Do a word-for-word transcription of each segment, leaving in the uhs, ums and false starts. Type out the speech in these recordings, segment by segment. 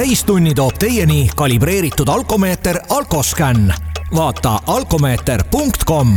täistunni toob teieni kalibreeritud alkomeeter Alkoscan. Vaata alkomeeter punkt com.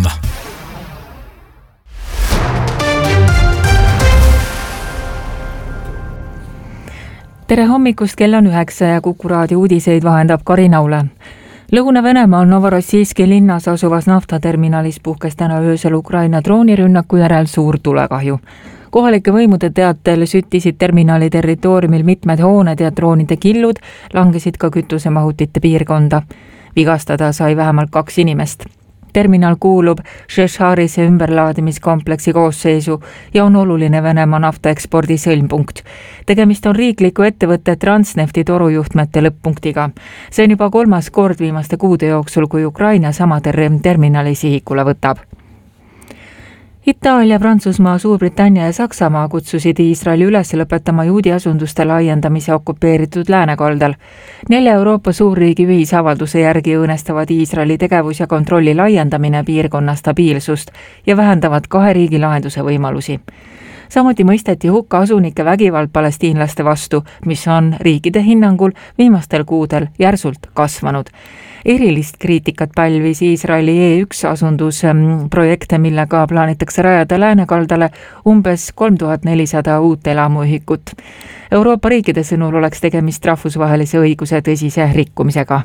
Tere hommikust, kell on üheksa ja Kuku raadio uudiseid vahendab Karin Aule. Lõuna-Venemaal Novorossijski linnas asuvas naftaterminalis puhkes täna öösel Ukraina droonirünnaku järel suur tulekahju. Kohalike võimude teatel süttisid terminali territooriumil mitmed hooned ja droonide killud, langesid ka kütusemahutite piirkonda. Vigastada sai vähemalt kaks inimest. Terminal kuulub Šešarise ümberlaadimiskompleksi koosseisu ja on oluline Venemaa naftaekspordi sõlmpunkt. Tegemist on riikliku ettevõtte Transnefti torujuhtmete lõpp-punktiga. See on juba kolmas kord viimaste kuude jooksul, kui Ukraina sama terminali sihikule võtab. Itaalia, Prantsusmaa, Suurbritannia ja Saksamaa kutsusid Iisraeli üles lõpetama juudi asunduste laiendamise okupeeritud läänekaldal. Nelja Euroopa suurriigi ühisavalduse järgi õõnestavad Iisraeli tegevus ja kontrolli laiendamine piirkonna stabiilsust ja vähendavad kahe riigi lahenduse võimalusi. Samuti mõisteti hukka asunike vägivald palestiinlaste vastu, mis on riikide hinnangul viimastel kuudel järsult kasvanud. Erilist kriitikat pälvis Iisraeli E üks asundusprojekte, millega plaanitakse rajada läänekaldale umbes kolm tuhat nelisada uut elamuühikut. Euroopa riikide sõnul oleks tegemist rahvusvahelise õiguse tõsise rikkumisega.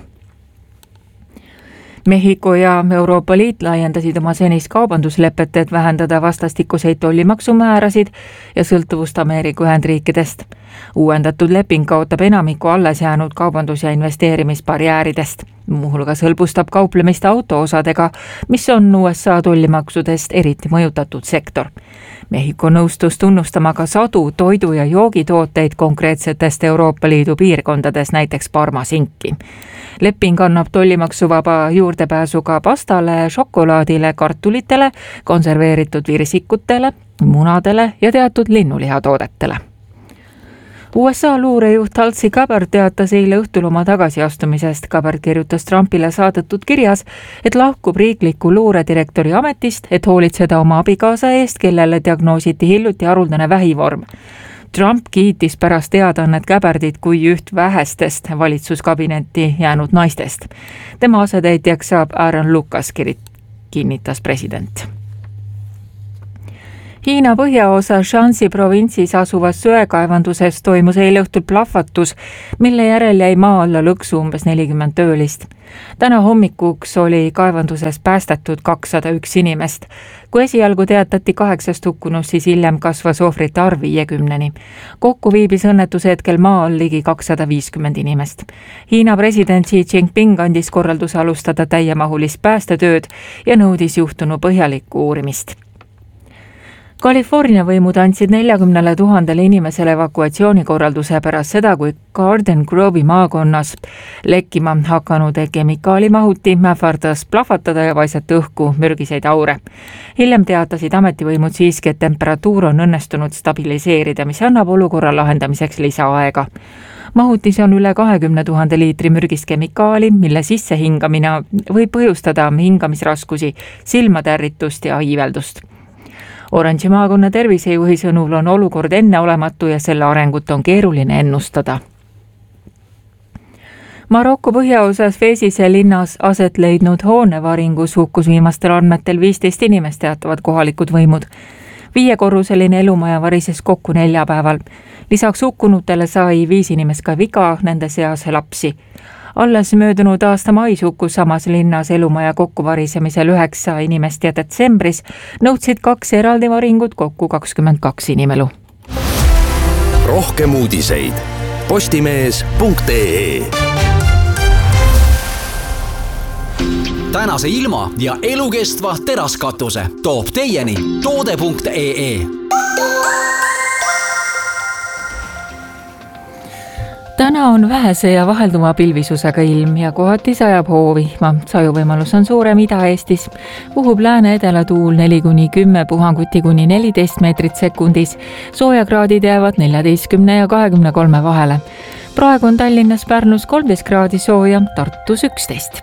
Mehhiko ja Euroopa Liit laiendasid oma senist kaubanduslepet, et vähendada vastastikuseid tollimaksumäärasid ja sõltuvust Ameerika Ühendriikidest. Uuendatud leping kaotab enamiku alles jäänud kaubandus- ja investeerimisbarjääridest. Muuhulgas hõlbustab kauplemist autoosadega, mis on U S A tollimaksudest eriti mõjutatud sektor. Mehhiko nõustus tunnustama ka sadu toidu- ja joogitooteid konkreetsetest Euroopa Liidu piirkondades, näiteks parmasinki. Leping annab tollimaksuvaba juurdepääsuga pastale, šokolaadile, kartulitele, konserveeritud virsikutele, munadele ja teatud linnulihatoodetele. U S A luurejuht Tulsi Gabbard teatas eile õhtul oma tagasiastumisest. Gabbard kirjutas Trumpile saadetud kirjas, et lahkub riikliku luuredirektori ametist, et hoolitseda oma abikaasa eest, kellele diagnoositi hiljuti haruldane vähivorm. Trump kiitis pärast teadannet Gabbardit kui üht vähestest valitsuskabinetti jäänud naistest. Tema asetäitjaks saab Aaron Lucas, kinnitas president. Hiina põhjaosa Shanxi provintsis asuvas söekaevanduses toimus eile õhtul plahvatus, mille järel jäi maa alla lõksu umbes nelikümmend töölist. Täna hommikuks oli kaevanduses päästetud kakssada üks inimest. Kui esialgu teatati kaheksast hukkunust, siis hiljem kasvas ohvrite arv viiekümneni. Kokku viibis õnnetuse hetkel maa all ligi kakssada viiskümmend inimest. Hiina president Xi Jinping andis korralduse alustada täiemahulist päästetööd ja nõudis juhtunu põhjalikku uurimist. California võimud andsid neljakümnele tuhandele inimesele evakuatsioonikorralduse pärast seda, kui Garden Grove'i maakonnas lekkima hakanud kemikaalimahuti ähvardas plahvatada ja paisata õhku mürgiseid aure. Hiljem teatasid ametivõimud siiski, et temperatuur on õnnestunud stabiliseerida, mis annab olukorra lahendamiseks lisaaega. Mahutis on üle kahekümne tuhande liitri mürgist kemikaali, mille sisse hingamine võib põhjustada hingamisraskusi, silmade ärritust ja iiveldust. Oranži maakonna tervisejuhi sõnul on olukord enneolematu ja selle arengut on keeruline ennustada. Maroko põhjaosas Fesise linnas aset leidnud hoonevaringus hukkus viimastel andmetel viisteist inimest, teatavad kohalikud võimud. Viiekorruseline elumaja varises kokku neljapäeval. Lisaks hukkunutele sai viis inimest ka viga, nende seas lapsi. Alles möödunud aasta mais hukkus samas linnas elumaja kokkuvarisemisel üheksa inimest ja detsembris nõudsid kaks eraldi varingut kokku kakskümmend kaks inimelu. Rohkem uudiseid postimees punkt ee. Tänase ilma ja elukestva teraskatuse toob teieni toode punkt ee. Täna on vähese ja vahelduma pilvisusega ilm ja kohati sajab hoovihma. Sajuvõimalus on suurem Ida-Eestis. Puhub lääne-edela tuul neli kuni kümme, puhanguti kuni neliteist meetrit sekundis. Soojakraadid jäävad neljateistkümne ja kahekümne kolme vahele. Praegu on Tallinnas Pärnus kolmteist kraadi sooja, Tartus üksteist.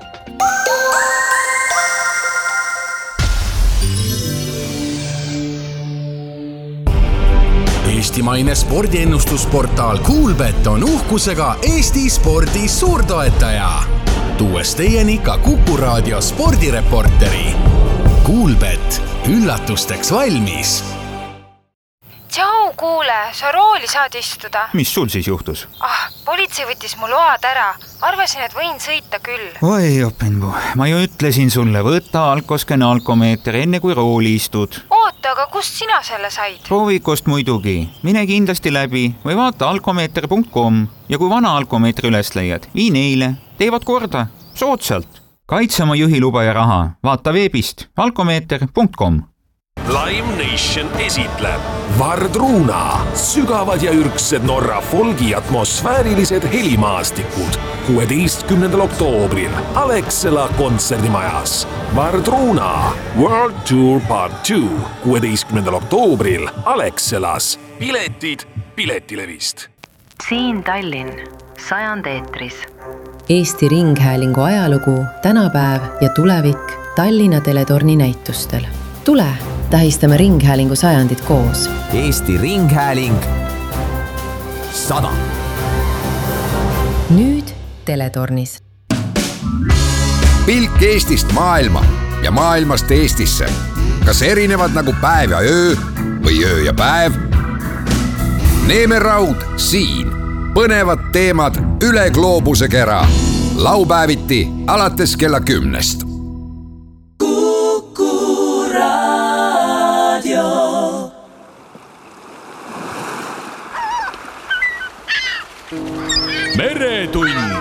eestimaine spordiennustusportaal Kuulbet on uhkusega Eesti spordi suurtoetaja. Tuues teieni ka Kuku Raadio spordireporteri. Kuulbet, üllatusteks valmis. Tšau, kuule, sa rooli saad istuda. Mis sul siis juhtus? Ah, politsei võttis mu load ära. Arvasin, et võin sõita küll. Oi, Openbu, ma ju ütlesin sulle, võtta Alkosken alkomeeter enne kui rooli istud. Oota, aga kust sina selle said? Proovikost muidugi. Mine kindlasti läbi või vaata alkomeeter punkt com ja kui vana alkomeetri üles leiad, vii neile. Teevad korda. Soodsalt. Kaitse oma juhiluba ja raha. Vaata veebist alkomeeter punkt com. Lime Nation esitleb Vardruna, sügavad ja ürksed Norra folgi atmosfäärilised helimaastikud kuueteistkümnendal oktoobril Alexela kontserdimajas. Vardruna World Tour Part kaks kuueteistkümnendal oktoobril Alexelas. Piletid Piletilevist. Siin Tallinn, sajand eetris. Eesti Ringhäälingu ajalugu, tänapäev ja tulevik Tallinna teletorni näitustel. Tule, tähistame Ringhäälingu sajandit koos. Eesti Ringhääling sada. Nüüd teletornis. Pilk Eestist maailma ja maailmast Eestisse. Kas erinevad nagu päev ja öö või öö ja päev? Neeme Raud siin. Põnevad teemad üle gloobuse kera. Laupäeviti alates kella kümnest. Meretund.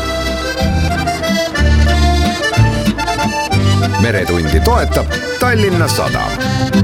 Meretundi toetab Tallinna Sadam.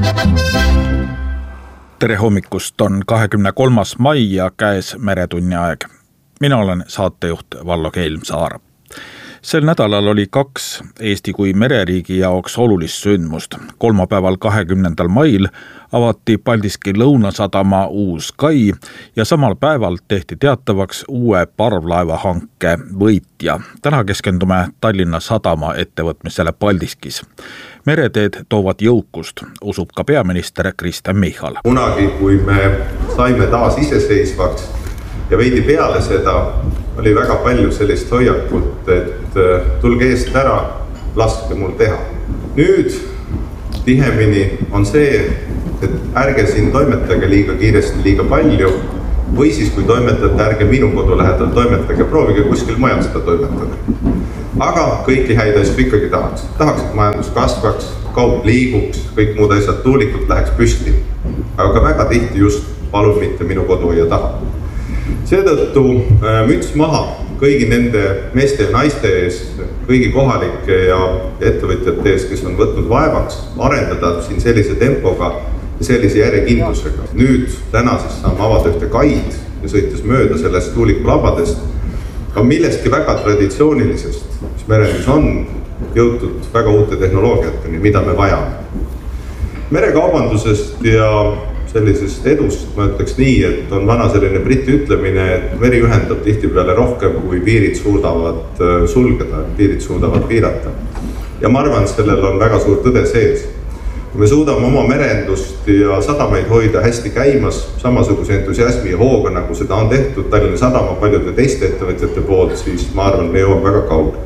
Tere hommikust, on kahekümne kolmas mai ja käes Meretunni aeg. Mina olen saatejuht Vallo Keilmsaar. Sel nädalal oli kaks Eesti kui mereriigi jaoks olulist sündmust. Kolmapäeval kahekümnendal mail avati Paldiski Lõunasadama uus kai ja samal päeval tehti teatavaks uue parvlaevahanke võitja. Täna keskendume Tallinna Sadama ettevõtmisele Paldiskis. Mereteed toovad jõukust, usub ka peaminister Kristen Michal. Kunagi, kui me saime taas iseseisvaks ja veidi peale seda, oli väga palju sellist hoiakut, et tulge eest ära, laske mul teha. Nüüd tihemini on see, et ärge siin toimetage liiga kiiresti, liiga palju, või siis kui toimetate, ärge minu kodu lähedal toimetage, proovige kuskil mujal seda toimetada. Aga kõiki häid asju ikkagi tahaks. Tahaks, et majandus kasvaks, kaup liiguks, kõik muud asjad, tuulikult läheks püsti. Aga väga tihti just palun mitte minu koduhoia taha. Seetõttu müts maha kõigi nende meeste ja naiste ees, kõigi kohalike ja ettevõtjate ees, kes on võtnud vaevaks arendada siin sellise tempoga ja sellise järjekindlusega. Nüüd täna siis saame avada ühte kaid ja sõites mööda sellest tuulikulabadest ka millestki väga traditsioonilisest, mis merendus on jõutud väga uute tehnoloogiateni, mida me vajame. Merekaubandusest ja sellisest edust ma ütleks nii, et on vana selline briti ütlemine, et meri ühendab tihtipeale rohkem, kui piirid suudavad sulgeda, piirid suudavad piirata. Ja ma arvan, et sellel on väga suur tõde sees. Kui me suudame oma merendust ja sadamaid hoida hästi käimas, samasuguse entusiasmi ja hooga, nagu seda on tehtud Tallinna Sadama paljude teiste ettevõtjate poolt, siis ma arvan, me jõuame väga kaugele.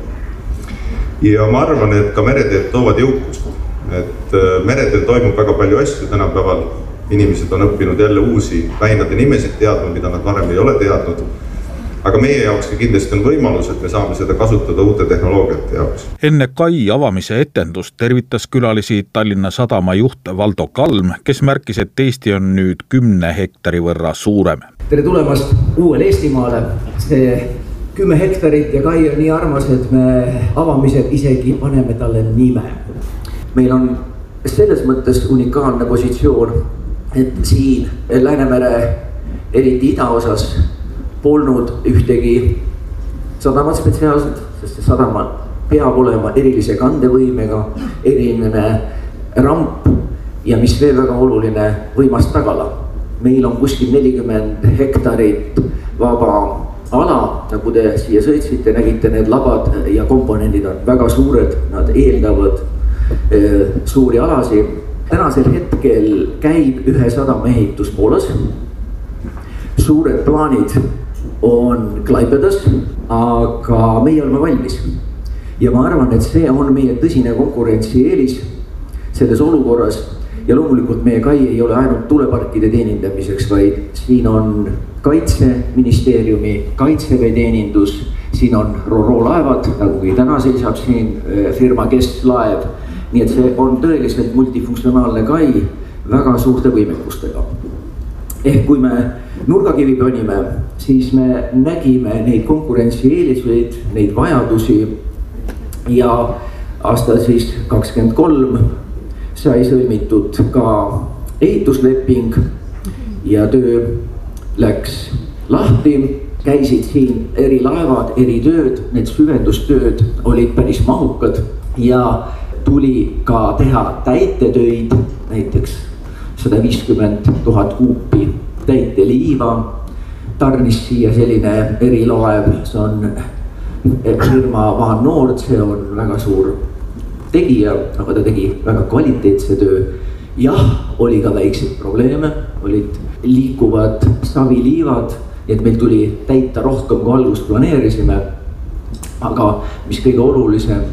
Ja ma arvan, et ka mereteed toovad jõukust. Et meredel toimub väga palju asju tänapäeval. Inimesed on õppinud jälle uusi väinade nimesid teadma, mida nad varem ei ole teadnud. Aga meie jaoks kindlasti on võimalus, et me saame seda kasutada uute tehnoloogiate jaoks. Enne kai avamise etendust tervitas külalisi Tallinna Sadama juht Valdo Kalm, kes märkis, et Eesti on nüüd kümne hektari võrra suurem. Tere tulemast uuele Eestimaale. See kümme hektarit ja kai on nii armas, et me avamised isegi paneme talle nime. Meil on selles mõttes unikaalne positsioon, et siin Läänemere eriti idaosas polnud ühtegi sadamat spetsiaalselt, sest see sadama peab olema erilise kandevõimega, eriline ramp ja mis veel väga oluline, võimas tagala. Meil on kuskil nelikümmend hektarit vaba ala, nagu te siia sõitsite, nägite, need labad ja komponendid on väga suured, nad eeldavad e, suuri alasi. Tänasel hetkel käib ühe sadama ehitus Poolas suured plaanid on Klaipedas, aga meie oleme valmis. Ja ma arvan, et see on meie tõsine konkurentsieelis selles olukorras ja loomulikult meie kai ei ole ainult tuleparkide teenindamiseks, vaid siin on Kaitseministeeriumi, Kaitseväe teenindus, siin on Roro laevad, nagu kui täna seisab siin firma Kes laev, nii et see on tõeliselt multifunktsionaalne kai väga suurte võimekustega. Ehk kui me nurgakivi panime, siis me nägime neid konkurentsieeliseid, neid vajadusi ja aasta siis kakskümmend kolm sai sõlmitud ka ehitusleping ja töö läks lahti, käisid siin eri laevad, eri tööd, need süvendustööd olid päris mahukad ja tuli ka teha täitetöid, näiteks sada viiskümmend tuhat kuupi täiteliiva, tarnis siia selline erilaev, see on firma Van Nord, see on väga suur tegija, aga ta tegi väga kvaliteetse töö. Jah, oli ka väikseid probleeme, olid liikuvad saviliivad, et meil tuli täita rohkem kui algust planeerisime. Aga mis kõige olulisem,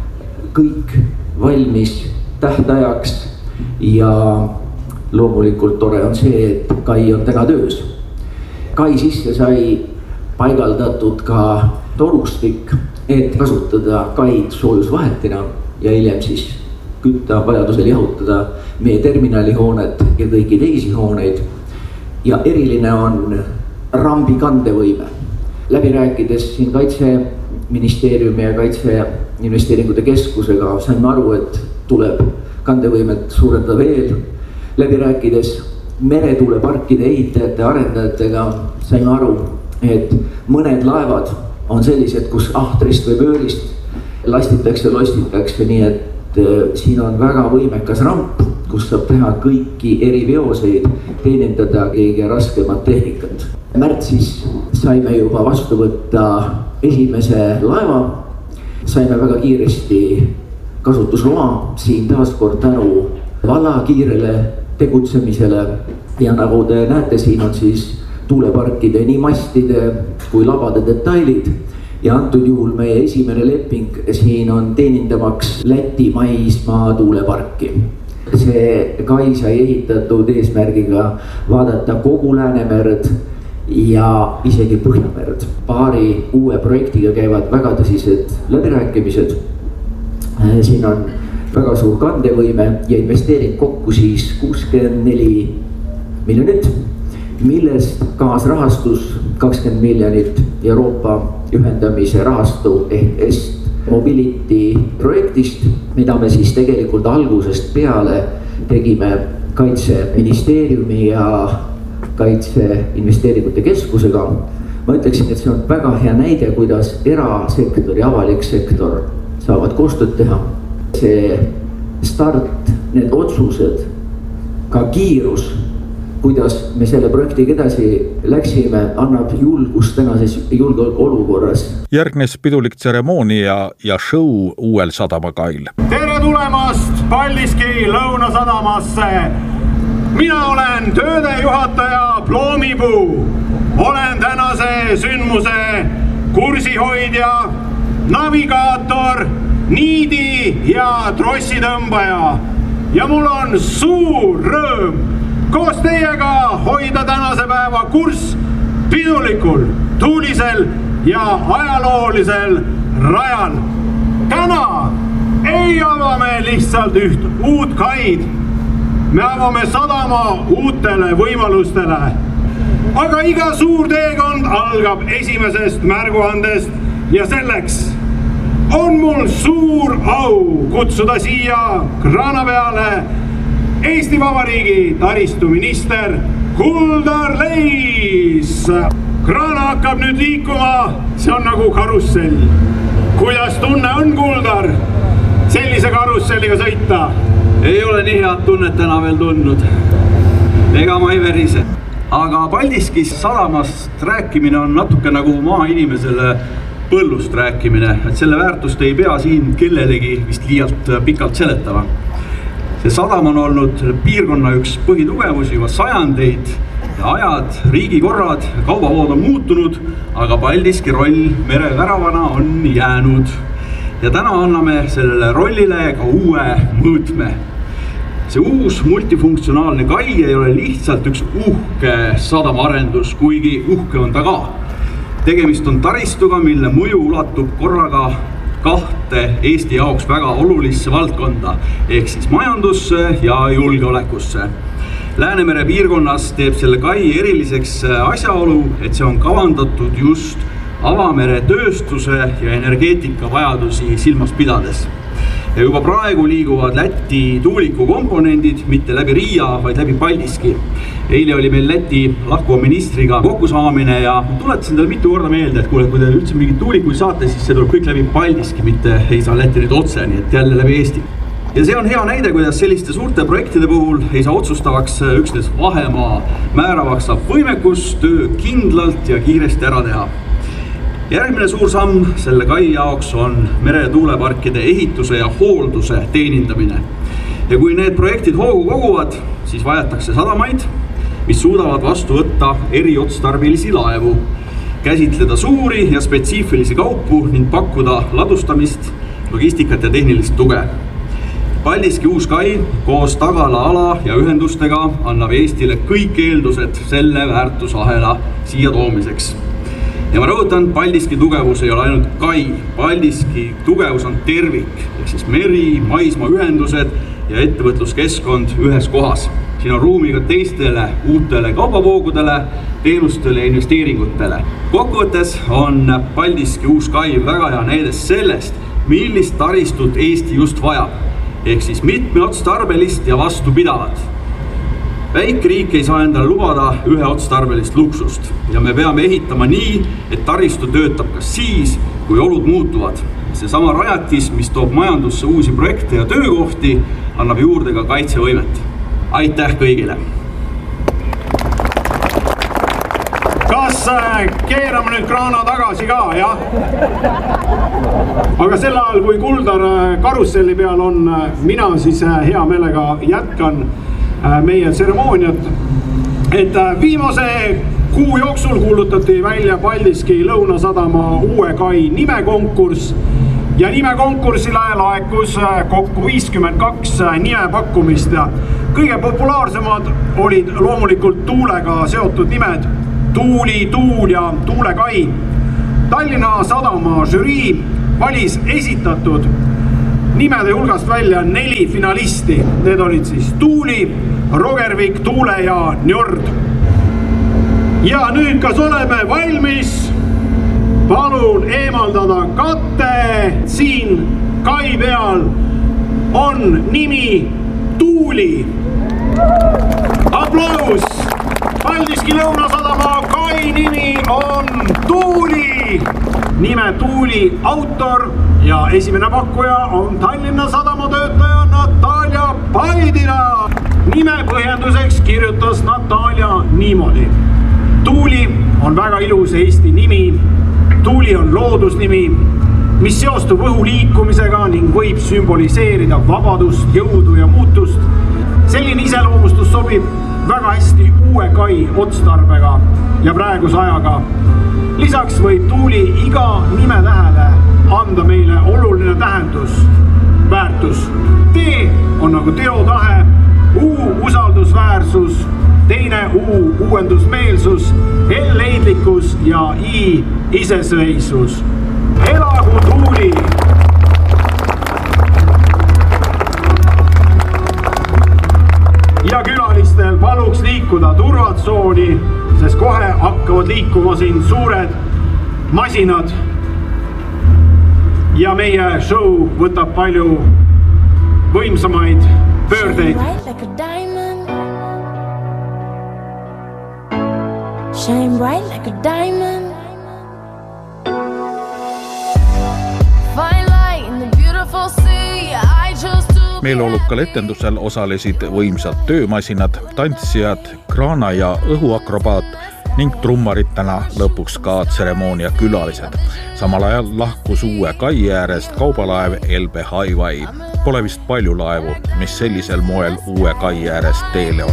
kõik valmis tähtajaks ja loomulikult tore on see, et kai on täna töös. Kai sisse sai paigaldatud ka torustik, et kasutada kaid soojusvahetina ja hiljem siis kütta, vajadusel jahutada meie terminalihoonet ja kõiki teisi hooneid. Ja eriline on rambi kandevõime. Läbi rääkides siin Kaitseministeeriumi ja Kaitseinvesteeringute Keskusega saime aru, et tuleb kandevõimet suurendada veel. Läbi rääkides meretuuleparkide ehitajate, arendajatega saime aru, et mõned laevad on sellised, kus ahtrist või pöörist lastitakse, lostitakse, nii et siin on väga võimekas ramp, kus saab teha kõiki eri veoseid, teenindada kõige raskemat tehnikat. Märtsis saime juba vastu võtta esimese laeva, saime väga kiiresti kasutusloa, siin taaskord tänu valla kiirele tegutsemisele ja nagu te näete, siin on siis tuuleparkide nii mastide kui labade detailid ja antud juhul meie esimene leping siin on teenindamaks Läti maismaa tuuleparki. See kai sai ehitatud eesmärgiga vaadata kogu Läänemerd ja isegi Põhjamerd. Paari uue projektiga käivad väga tõsised läbirääkimised. Siin on väga suur kandevõime ja investeering kokku siis kuuskümmend neli miljonit, millest kaasrahastus kakskümmend miljonit Euroopa ühendamise rahastu ehk Est Mobility projektist, mida me siis tegelikult algusest peale tegime Kaitseministeeriumi ja Kaitseinvesteeringute Keskusega. Ma ütleksin, et see on väga hea näide, kuidas erasektor ja avalik sektor saavad koostööd teha. See start, need otsused, ka kiirus, kuidas me selle projektiga edasi läksime, annab julgust tänases julgeolekuolukorras. Järgnes pidulik tseremoonia ja show uuel sadamakail. Tere tulemast Paldiski Lõunasadamasse! Mina olen töödejuhataja Ploomipuu. Olen tänase sündmuse kursihoidja, navigaator, niidi ja trossitõmbaja. Ja mul on suur rõõm koos teiega hoida tänase päeva kurss pidulikul, tuulisel ja ajaloolisel rajal. Täna ei ava me lihtsalt üht uut kaid. Me avame sadama uutele võimalustele. Aga iga suur teekond algab esimesest märguandest ja selleks on mul suur au kutsuda siia kraana peale Eesti Vabariigi taristuminister Kuldar Leis. Kraana hakkab nüüd liikuma, see on nagu karussell. Kuidas tunne on, Kuldar, sellise karusselliga sõita? Ei ole nii head tunnet täna veel tundnud. Ega ma ei verise. Aga Paldiskis sadamast rääkimine on natuke nagu maainimesele põllust rääkimine. Et selle väärtust ei pea siin kellelegi vist liialt pikalt seletama. See sadam on olnud piirkonna üks põhitugevusi juba sajandeid. ajad, riigikorrad, kaubavood on muutunud, aga Paldiski roll mereväravana on jäänud. Ja täna anname sellele rollile ka uue mõõtme. See uus multifunktsionaalne kai ei ole lihtsalt üks uhke sadamaarendus, kuigi uhke on ta ka. Tegemist on taristuga, mille mõju ulatub korraga kahte Eesti jaoks väga olulisse valdkonda, ehk siis majandusse ja julgeolekusse. Läänemere piirkonnas teeb selle kai eriliseks asjaolu, et see on kavandatud just avamere tööstuse ja energeetika vajadusi silmas pidades. Ja juba praegu liiguvad Läti tuuliku komponendid mitte läbi Riia, vaid läbi Paldiski. Eile oli meil Läti lahkuva ministriga kokkusaamine ja tuletasin talle mitu korda meelde, et kuule, kui te üldse mingid tuulikuid saate, siis see tuleb kõik läbi Paldiski, mitte ei saa Läti nüüd otse, nii et jälle läbi Eesti. Ja see on hea näide, kuidas selliste suurte projektide puhul ei saa otsustavaks üksnes vahemaa, määravaks saab võimekus töö kindlalt ja kiiresti ära teha. Järgmine suur samm selle kai jaoks on meretuuleparkide ehituse ja hoolduse teenindamine. Ja kui need projektid hoogu koguvad, siis vajatakse sadamaid, mis suudavad vastu võtta eriotstarbelisi laevu, käsitleda suuri ja spetsiifilisi kaupu ning pakkuda ladustamist, logistikat ja tehnilist tuge. Paldiski uus kai koos tagala ala ja ühendustega annab Eestile kõik eeldused selle väärtusahela siia toomiseks. Ja ma rõhutan, Paldiski tugevus ei ole ainult kai. Paldiski tugevus on tervik, ehk siis meri, maismaa ühendused ja ettevõtluskeskkond ühes kohas. Siin on ruumi ka teistele uutele kaubavoogudele, teenustele ja investeeringutele. Kokkuvõttes on Paldiski uus kai väga hea näides sellest, millist taristut Eesti just vajab, ehk siis mitmeotstarbelist ja vastupidavat. Väike riik ei saa endale lubada ühe otstarbelist luksust ja me peame ehitama nii, et taristu töötab ka siis, kui olud muutuvad. See sama rajatis, mis toob majandusse uusi projekte ja töökohti, annab juurde ka kaitsevõimet. Aitäh kõigile! Kas keerame nüüd kraana tagasi ka, jah? Aga sel ajal, kui Kuldar karusselli peal on, mina siis hea meelega jätkan meie tseremooniat, et viimase kuu jooksul kuulutati välja Paldiski Lõunasadama uue kai nimekonkurss ja nimekonkursile laekus kokku viiskümmend kaks nimepakkumist ja kõige populaarsemad olid loomulikult tuulega seotud nimed Tuuli, Tuul ja Tuulekai. Tallinna Sadama žürii valis esitatud nimede hulgast välja neli finalisti. Need olid siis Tuuli, Rogervik, Tuule ja Njord. Ja nüüd, kas oleme valmis? Palun eemaldada katte. Siin kai peal on nimi Tuuli. Aplaus! Paldiski Lõunasadama kai nimi on Tuuli. Nime Tuuli autor ja esimene pakkuja on Tallinna Sadama töötaja Natalia Paidina. Nime põhjenduseks kirjutas Natalia niimoodi. Tuuli on väga ilus Eesti nimi. Tuuli on loodusnimi, mis seostub õhu liikumisega ning võib sümboliseerida vabadust, jõudu ja muutust. Selline iseloomustus sobib väga hästi uue kai otstarbega ja praeguse ajaga. Lisaks võib Tuuli iga nime tähele anda meile oluline tähendus, väärtus. T on nagu teotahe, U usaldusväärsus, teine U uuendusmeelsus, L leidlikkus ja I iseseisvus. Elagu Tuuli! Ja külalistel paluks liikuda turvatsooni, sest kohe hakkavad liikuma siin suured masinad. Ja meie show võtab palju võimsamaid pöördeid. Shine bright like a diamond. Find light in the beautiful sea. I chose to meeleolukal etendusel osalesid võimsad töömasinad, tantsijad, kraana- ja õhuakrobaat ning trummaritena lõpuks ka tseremoonia külalised. Samal ajal lahkus uue kai äärest kaubalaev L B Highway. Pole vist palju laevu, mis sellisel moel uue kai äärest teele on